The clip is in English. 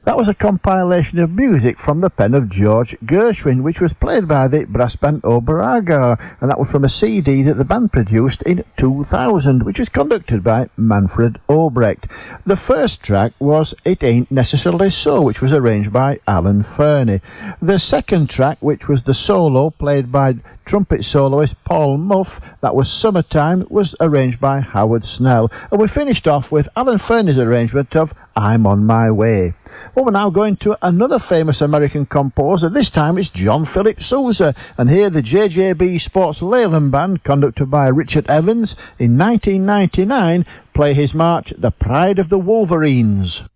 That was a compilation of music from the pen of George Gershwin, which was played by the brass band Oberammergau, and that was from a CD that the band produced in 2000, which was conducted by Manfred Obrecht. The first track was It Ain't Necessarily So, which was arranged by Alan Fernie. The second track, which was the solo played by trumpet soloist Paul Muff, that was Summertime, was arranged by Howard Snell. And we finished off with Alan Fernie's arrangement of I'm on My Way. Well, we're now going to another famous American composer. This time it's John Philip Sousa, and here the JJB Sports Leyland Band, conducted by Richard Evans, in 1999 play his march The Pride of the Wolverines.